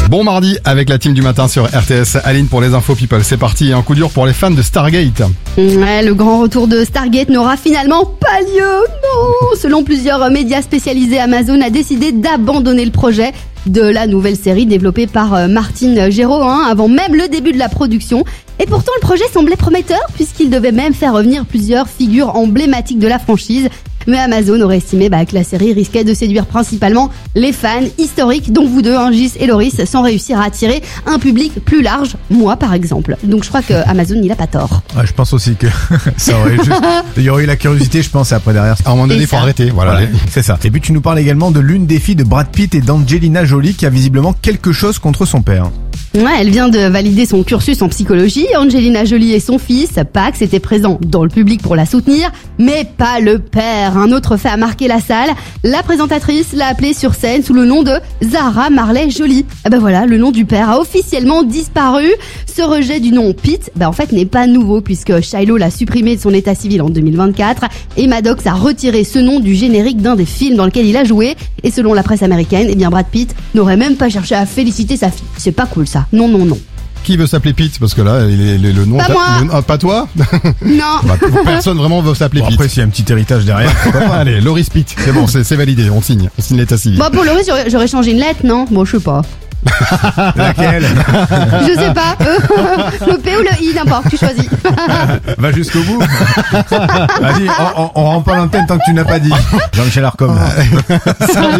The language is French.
Bon mardi avec la team du matin sur RTS. Aline pour les infos people. C'est parti, un coup dur pour les fans de Stargate. Ouais, le grand retour de Stargate n'aura finalement pas lieu. Non. Selon plusieurs médias spécialisés, Amazon a décidé d'abandonner le projet de la nouvelle série développée par Martin Gero, avant même le début de la production. Et pourtant, le projet semblait prometteur puisqu'il devait même faire revenir plusieurs figures emblématiques de la franchise. Mais Amazon aurait estimé que la série risquait de séduire principalement les fans historiques, dont vous deux, Gis et Loris, sans réussir à attirer un public plus large, moi par exemple. Donc je crois que Amazon, il a pas tort. Ouais, je pense aussi que ça aurait juste... Il y aurait eu la curiosité, je pense, et après derrière... À un moment donné, il faut arrêter. Voilà. C'est ça. Et puis tu nous parles également de l'une des filles de Brad Pitt et d'Angelina Jolie qui a visiblement quelque chose contre son père. Ouais, elle vient de valider son cursus en psychologie. Angelina Jolie et son fils, Pax, étaient présents dans le public pour la soutenir, mais pas le père. Un autre fait a marqué la salle. La présentatrice l'a appelée sur scène sous le nom de Zahra Marley Jolie. Voilà, le nom du père a officiellement disparu. Ce rejet du nom Pitt, en fait, n'est pas nouveau puisque Shiloh l'a supprimé de son état civil en 2024 et Maddox a retiré ce nom du générique d'un des films dans lequel il a joué. Et selon la presse américaine, Brad Pitt n'aurait même pas cherché à féliciter sa fille. C'est pas cool ça. Non. Qui veut s'appeler Pete? Parce que là, le nom... Pas moi. Pas toi? Non. Personne vraiment veut s'appeler Pete. Après, s'il y a un petit héritage derrière. Allez, Loris Pete. C'est bon, c'est validé. On signe l'état civil. Pour Loris, j'aurais changé une lettre, non? Bon, je sais pas. Laquelle? Je sais pas. Le P ou le I, n'importe, tu choisis. Va jusqu'au bout. Vas-y, on rend pas l'antenne tant que tu n'as pas dit. Jean-Michel Arcom.